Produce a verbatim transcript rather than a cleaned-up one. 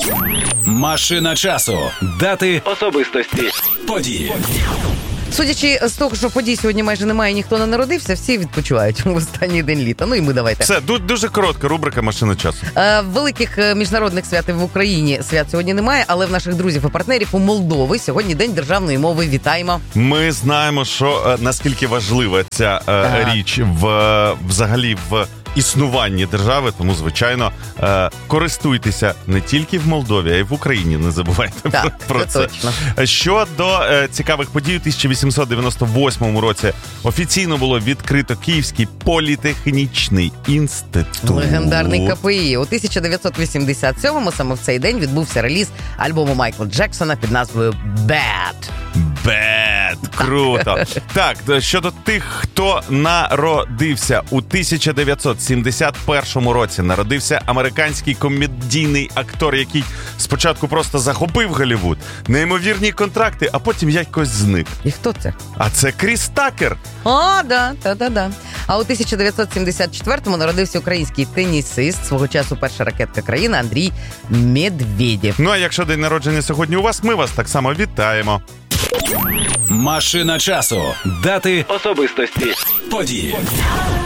Машина часу. Дати, особистості, події. Судячи з того, що подій сьогодні майже немає, ніхто не народився, всі відпочивають в останній день літа. Ну і ми давайте. Все, дуже коротка рубрика «Машина часу». Е, великих міжнародних свят в Україні свят сьогодні немає, але в наших друзів і партнерів у Молдови сьогодні День державної мови. Вітаємо. Ми знаємо, що наскільки важлива ця е, річ в взагалі в існуванні держави, тому, звичайно, е, користуйтеся не тільки в Молдові, а й в Україні. Не забувайте так, про, про це. Точно. Щодо е, цікавих подій, у тисяча вісімсот дев'яносто восьмому році офіційно було відкрито Київський політехнічний інститут. Легендарний ка пе і. У тисяча дев'ятсот вісімдесят сьомому саме в цей день відбувся реліз альбому Майкла Джексона під назвою «Bad». Бед, круто. Так, щодо тих, хто народився у тисяча дев'ятсот сімдесят першому році, народився американський комедійний актор, який спочатку просто захопив Голлівуд, неймовірні контракти, а потім якось зник. І хто це? А це Кріс Такер. А, да, та-да-да. А у тисяча дев'ятсот сімдесят четвертому народився український тенісист, свого часу перша ракетка країни Андрій Медведєв. Ну а якщо день народження сьогодні у вас, ми вас так само вітаємо. Машина часу. Дати, особистості, події.